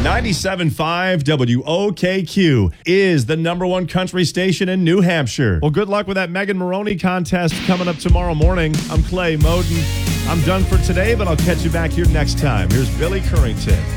97.5 WOKQ is the number one country station in New Hampshire. Well, good luck with that Megan Maroney contest coming up tomorrow morning. I'm Clay Moden. I'm done for today, but I'll catch you back here next time. Here's Billy Currington.